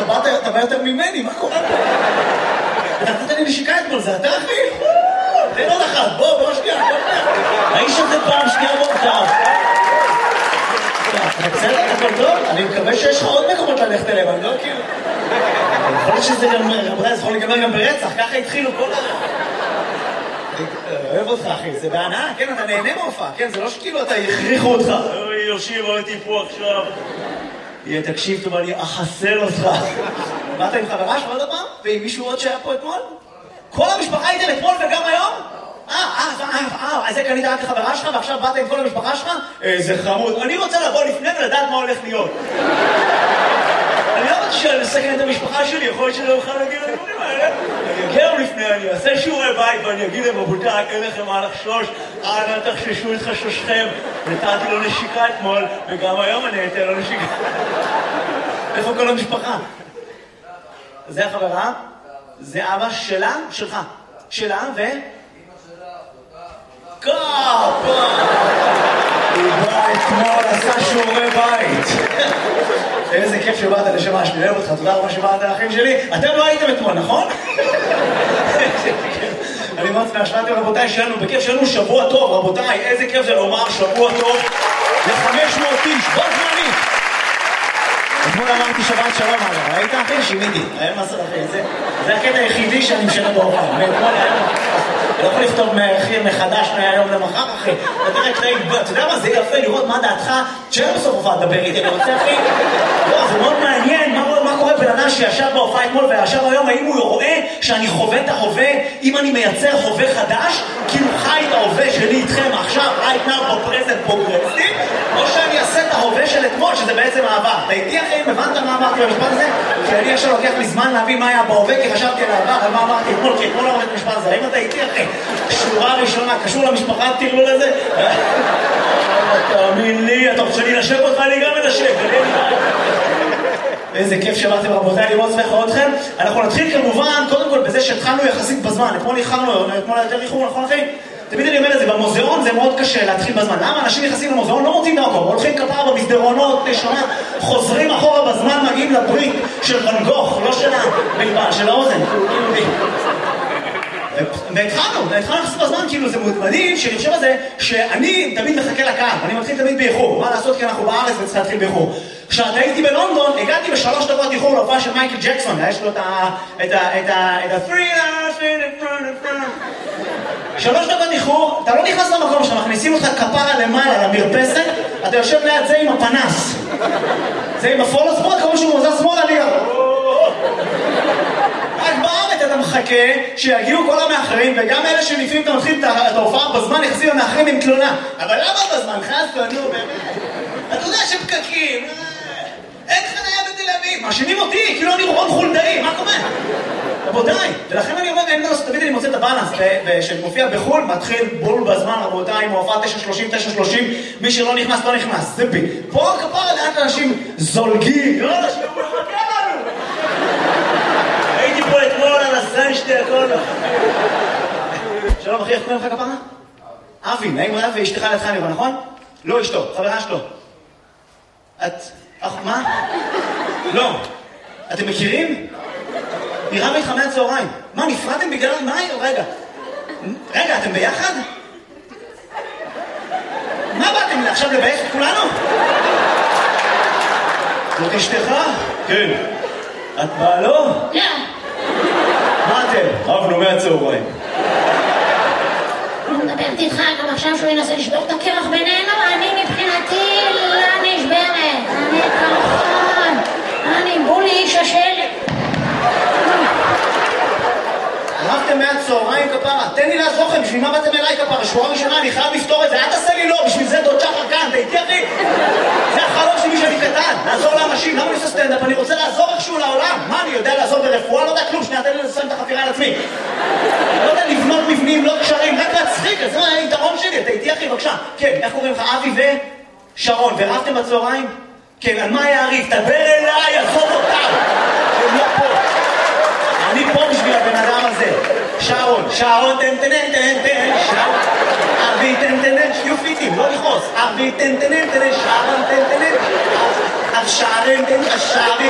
אתה בא יותר ממני, מה קורה פה? אתה נתת לי נשיקה אתמול, זה אתה אחי? תן עוד אחת, בוא שנייה. האיש הזה פעם שנייה מורכב. אתה בסדר, הכל טוב? אני מקווה שיש לך עוד מקומות ללכת אליהם, אני לא כאילו... יכול להיות שזה גם, רבותיי, זה יכול להיגמר גם ברצח, ככה התחילו כל אוהב אותך אחי, זה בהנאה, כן, אתה נהנה מהופעה, כן, זה לא שכאילו אתה יכריחו אותך. אוי, יושיב, ראיתי פה עכשיו. תקשיב טוב, אני אחסל אותך. באת עם חברה שלך עוד הפעם? ועם מישהו עוד שהיה פה אתמול? כל המשפחה הייתם אתמול וגם היום? אז זה קנית רק לחברה שלך ועכשיו באת עם כל המשפחה שלך? זה חמוד. אני רוצה לבוא לפני ולדעת מה הולך להיות. אני לא רוצה לסכן את המשפחה שלי, יכול להיות שלא אוכל להגיד לדברים האלה. אני אגיע לפני, אני אעשה שיעורי בית ואני אגיד להם, רבותיי, אין לכם מה לחשוש, אנא תחששו את חשושכם. נתתי לו נשיקה אתמול, וגם היום אני אתן לו נשיקה. איפה כל המשפחה? זה החברה? זה אבא שלה? שלך. שלה ו... קאפה! הוא בא אתמול, עשה שיעורי בית. איזה כיף שבאת לשמה, שאני אוהב אותך, תודה רבה שבאת האחים שלי. אתם לא הייתם אתמול, נכון? אני מאוד שמח שבאתם רבותיי שלנו, בכיף שלנו שבוע טוב, רבותיי, איזה כיף זה לומר שבוע טוב ל-500 איש, בוא זמנית. אתמול אמרתי שבת שלום, ראית אחי? שימיתי, היה מסר אחי, זה הקטע היחידי שאני משנה בהופעה, ואתמול היה לא יכול לכתוב מחדש מהיום למחר אחי, אתה יודע מה, זה יפה לראות מה דעתך, שאין בסוף הופעה לדבר איתי, אני רוצה אחי, לא, זה מאוד מעניין, מה קורה בן אדם שישב בהופעה אתמול וישב היום, האם הוא רואה שאני חווה את ההווה, אם אני מייצר הווה חדש, כאילו חי את ההווה שלי איתכם עכשיו, right now, present, progressive, או שאני אעשה את ההווה של אתמול, שזה בעצם העבר. אתה איתי אחי, הבנת מה אמרתי במשפט הזה? כי אני עכשיו לוקח לי זמן להבין מה היה בהווה, כי חשבתי על העבר, אבל מה אמרתי אתמול, כי אתמול אמרתי משפט הזה, האם אתה איתי אחי? שורה ראשונה, קשור למשפחה, תראו לזה? תאמין לי, אתה רוצה שאני נשב אותך, אני גם מנשב. איזה כיף שבאתם רבותיי, לראות שמח אתכם. אנחנו נתחיל כמובן, קודם כל בזה שהתחלנו יחסית בזמן. אתמול יותר איחור, נכון אחי? תמיד אני אומר את זה, במוזיאון זה מאוד קשה להתחיל בזמן. למה אנשים נכנסים למוזיאון לא מוצאים דרכו? הולכים כפרה במסדרונות, נשמה, חוזרים אחורה בזמן, מגיעים לברית של ואן גוך, לא של הבלבן, של האוזן. והתחלנו לחסות בזמן, כאילו זה מדהים שאני חושב על זה שאני תמיד מחכה לקהל, אני מתחיל תמיד באיחור, מה לעשות כי אנחנו בארץ וצריך להתחיל באיחור. כשהייתי בלונדון, הגעתי ב3 דקות איחור להופעה של מייקל ג'קסון, יש לו את ה-3 דקות איחור, אתה לא נכנס למקום שאתה מכניסים אותך כפרה למעלה למרפסת, אתה יושב ליד זה עם הפנס, זה עם הפולו ספורט, כמו שהוא מוזר שמאל עליה. רק בארץ אתה מחכה שיגיעו כל המאחרים, וגם אלה שניפים אתה מתחיל את ההופעה בזמן, יחזיר המאחרים עם תלונה. אבל למה בזמן? חסת, נו באמת. אתה יודע שפקקים, אין חניה בתל אביב, מאשימים אותי, כאילו אני רון חולדאי, מה קורה? רבותיי, ולכן אני אומר, אין דרוס, תמיד אני מוצא את הבאלנס, ושאני מופיע בחול, מתחיל בול בזמן, רבותיי, עם ההופעה 9:30, מי שלא נכנס, לא נכנס, זה בי. פה כפרה לאט אנשים זולגים, לא אנשים, הוא מחכה לנו. הייתי פה אתמול על הסן שתי הכל. שלום אחי, איך קוראים לך כפרה? אבי, נעים רב ואשתך לידך נראה, נכון? לא אשתו, חברה שלו. את... מה? לא. אתם מכירים? נראה לי 5 צהריים. מה, נפרדתם בגלל... מה? רגע, אתם ביחד? מה באתם עכשיו לבייך את כולנו? זאת אשתך? כן. את באה לו? לא. מה אתם? אבנו מהצהריים. אני מדברת איתך גם עכשיו שהוא ינסה לשבור את הקרח בינינו, אני מבחינתי לא נשברת. אני כמובן. אני בולי איש השל. רבתם מהצהריים כפרה, תן לי לעזור לכם, בשביל מה באתם אליי כפרה? שבועה ראשונה, אני חייב לפתור את זה, אל תעשה לי לא, בשביל זה דוד שחר כאן, תהייתי אחי. זה החלום שלי שאני קטן, לעזור לאנשים, למה אני עושה סטנדאפ? אני רוצה לעזור איכשהו לעולם. מה, אני יודע לעזור ברפואה? לא יודע כלום, שנייה, תן לי לסיים את החפירה על עצמי. לא יודע לבנות מבנים, לא קשרים, רק להצחיק, זה היתרון שלי, תהייתי אחי, בבקשה. כן, איך קוראים לך? אבי ושרון, ורבתם בצהריים? כן, על מה יעריף? תדבר אליי, עזוב אותם. הם לא פה. אני פה בשביל הבן אדם הזה. שרון, תן, שרון. אבי, תן, יופיטים, לא לכעוס. אבי, תן, שרון, תן. שרון, תן, שרון.